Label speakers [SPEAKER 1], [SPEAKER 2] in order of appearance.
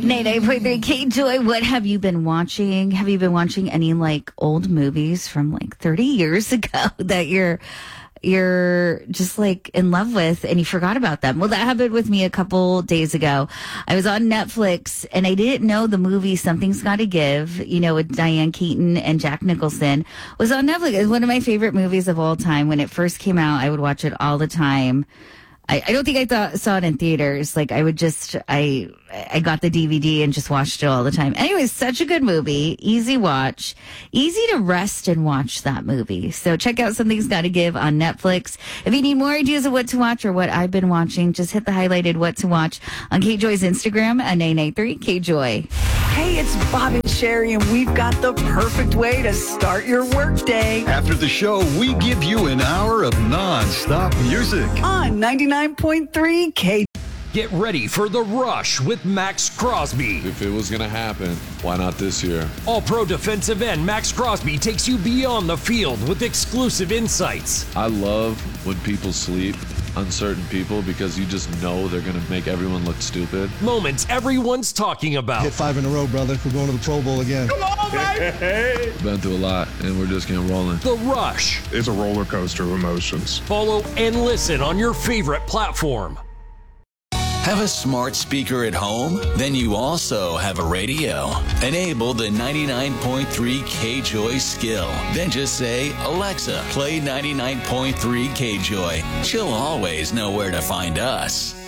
[SPEAKER 1] 99.3 K-Joy, what have you been watching? Have you been watching any like old movies from like 30 years ago that you're just like in love with and you forgot about them? Well, that happened with me a couple days ago. I was on Netflix and I didn't know the movie Something's Gotta Give, with Diane Keaton and Jack Nicholson, was on Netflix. It's one of my favorite movies of all time. When it first came out, I would watch it all the time. I don't think I saw it in theaters. Like I got the DVD and just watched it all the time. Anyways, such a good movie. Easy watch. Easy to rest and watch that movie. So check out Something's Gotta Give on Netflix. If you need more ideas of what to watch or what I've been watching, just hit the highlighted what to watch on K-Joy's Instagram at 993 K-Joy.
[SPEAKER 2] Hey, it's Bob and Sherry, and we've got the perfect way to start your workday.
[SPEAKER 3] After the show, we give you an hour of non-stop music.
[SPEAKER 2] On 99.3 K.
[SPEAKER 4] Get ready for The Rush with Max Crosby.
[SPEAKER 5] If it was going to happen, why not this year?
[SPEAKER 4] All-pro defensive end Max Crosby takes you beyond the field with exclusive insights.
[SPEAKER 5] I love when people sleep, uncertain people, because you just know they're going to make everyone look stupid.
[SPEAKER 4] Moments everyone's talking about.
[SPEAKER 6] Hit 5 in a row, brother. We're going to the Pro Bowl again.
[SPEAKER 4] Come on, baby!
[SPEAKER 5] Been through a lot, and we're just getting rolling.
[SPEAKER 4] The Rush.
[SPEAKER 7] It's a roller coaster of emotions.
[SPEAKER 4] Follow and listen on your favorite platform.
[SPEAKER 8] Have a smart speaker at home? Then you also have a radio. Enable the 99.3 K-Joy skill. Then just say, Alexa, play 99.3 K-Joy. She'll always know where to find us.